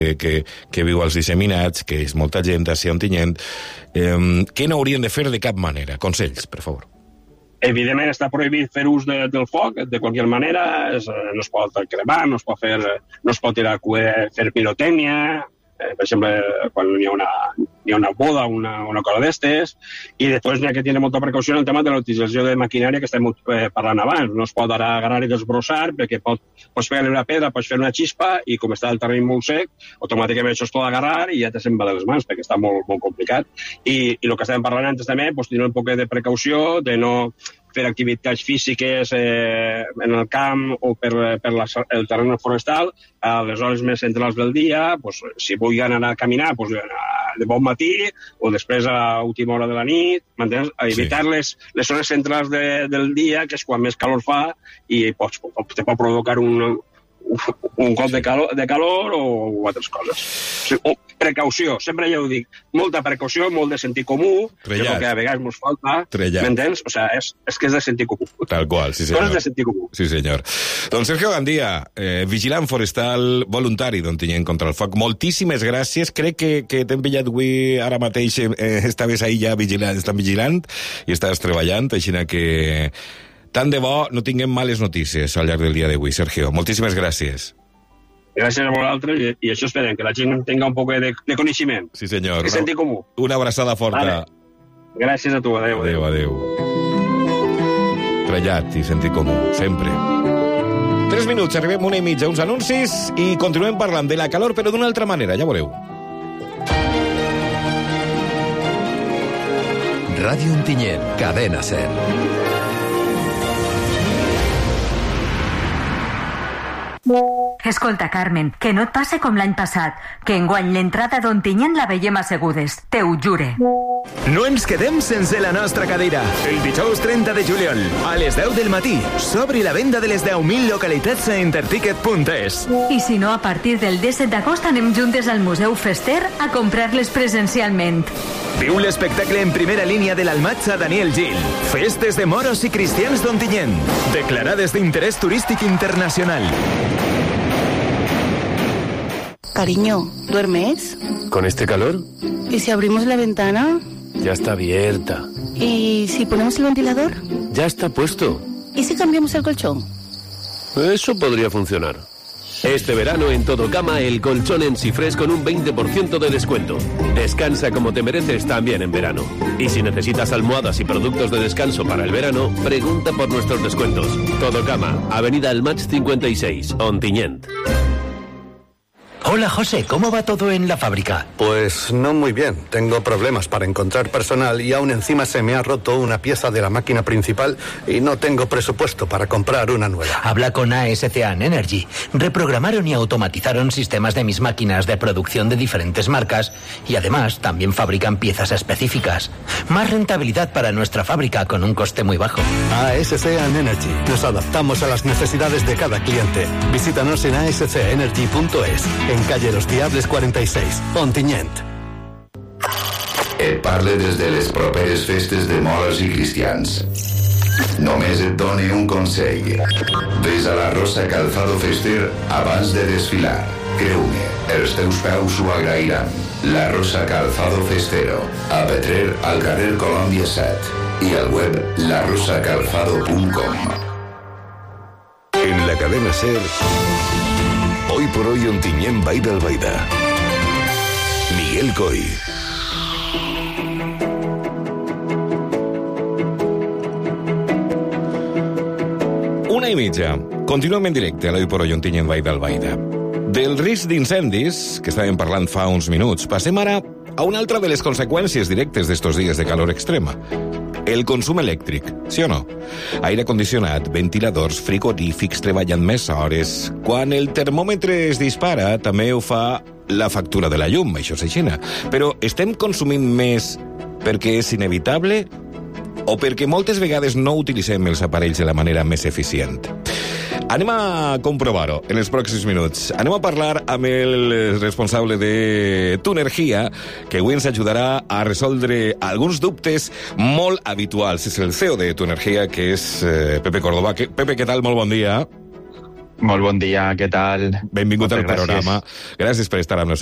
que viu als disseminats, que és molta gent d'ací a Ontinyent, què no haurien de fer de cap manera? Consells, per favor. Evidentment està prohibit fer ús del foc, de qualsevol manera, no es pot cremar, no es pot tirar coet, fer pirotècnia, per exemple, quan hi ha una boda, una cosa d'estes, i després n'hi ha que tenir molta precaució en el tema de l'utilització de maquinària que estem parlant abans. No es pot ara agarrar i desbrossar, perquè pots fer una pedra, pots fer una xispa, i com està el terreny molt sec, automàticament això es pot agarrar i ja te se'n va de les mans, perquè està molt, molt complicat. I el que estàvem parlant antes també, tenir un poc de precaució, de no fer activitats físiques en el camp o per el terreny forestal a les hores més centrals del dia. Si vull anar a caminar, de bon matí o després a última hora de la nit, m'entens? A evitar les hores centrals del dia, que és quan més calor fa, i te pot provocar un cop de calor o altres coses. Precaució, sempre ja ho dic, molta precaució, molt de sentit comú, que és el que a vegades ens falta, m'entens? O sigui, és que és de sentit comú. Tal qual, sí senyor. Coses de sentit comú. Sí senyor. Doncs Sergio Gandia, vigilant forestal voluntari d'Ontinyent contra el foc, moltíssimes gràcies. Crec que t'hem pillat avui, ara mateix estaves ahí ja estan vigilant i estàs treballant, així que tant de bo no tinguem males notícies al llarg del dia d'avui, Sergio. Moltíssimes gràcies. Gràcies a vosaltres, i això esperem, que la gent tinga un poc de coneixement. Sí, senyor. De sentit comú. Una abraçada forta. Vale. Gràcies a tu, adéu. Adéu. Trellat i sentit comú, sempre. 3 minuts, arribem 1:30, uns anuncis, i continuem parlant de la calor, però d'una altra manera, ja veureu. Ràdio Ontinyent, Cadena 100. Escolta, Carmen, que no et passe com l'any passat, que enguany l'entrada d'Ontinyent la veiem assegudes, te ho jure. No ens quedem sense la nostra cadira. El dijous 30 de juliol, a les 10 del matí, s'obri la venda de les 10.000 localitats a interticket.es. I si no, a partir del 17 d'agost anem juntes al Museu Fester a comprar-les presencialment. Viu l'espectacle en primera línia de l'Almatxa Daniel Gil. Festes de moros i cristians d'Ontinyent, declarades d'interès turístic internacional. Cariño, ¿duermes? ¿Con este calor? ¿Y si abrimos la ventana? Ya está abierta. ¿Y si ponemos el ventilador? Ya está puesto. ¿Y si cambiamos el colchón? Eso podría funcionar. Este verano en Todocama el colchón en Cifrés con un 20% de descuento. Descansa como te mereces también en verano. Y si necesitas almohadas y productos de descanso para el verano, pregunta por nuestros descuentos. Todocama, Avenida Almatx 56, Ontinyent. Hola, José, ¿cómo va todo en la fábrica? Pues no muy bien. Tengo problemas para encontrar personal y aún encima se me ha roto una pieza de la máquina principal y no tengo presupuesto para comprar una nueva. Habla con ASCAN Energy. Reprogramaron y automatizaron sistemas de mis máquinas de producción de diferentes marcas y además también fabrican piezas específicas. Más rentabilidad para nuestra fábrica con un coste muy bajo. ASCAN Energy. Nos adaptamos a las necesidades de cada cliente. Visítanos en ascenergy.es. En calle Los Diables 46, Ontinyent. Et parle des de les properes festes de moros i cristians. Només et done un consell. Ves a la Rosa Calzado Fester abans de desfilar. Creu-me, els teus peus ho agrairan. La Rosa Calzado Festero. A Petrer, al carrer Colòmbia 7. I al web larosacalzado.com. En la cadena SER... Hoy por hoy Ontinyent Baida Albaida. Miguel Coy. Una i mitja. Continuem en directe a l'Hoy por hoy Ontinyent Baida Albaida. Del risc d'incendis, que estàvem parlant fa uns minuts, passem ara a una altra de les conseqüències directes d'estos dies de calor extrema. El consum elèctric, sí o no? Aire condicionat, ventiladors, frigorífics treballant més hores. Quan el termòmetre es dispara, també ho fa la factura de la llum, això s'aixina. Però estem consumint més perquè és inevitable o perquè moltes vegades no utilitzem els aparells de la manera més eficient? Anem a comprovar-ho en els pròxims minuts. Anem a parlar amb el responsable de Tunergia, que avui ens ajudarà a resoldre alguns dubtes molt habituals. És el CEO de Tunergia, que és Pepe Córdoba. Pepe, què tal? Molt bon dia. Molt bon dia, què tal? Benvingut al programa. Gràcies per estar amb nosaltres.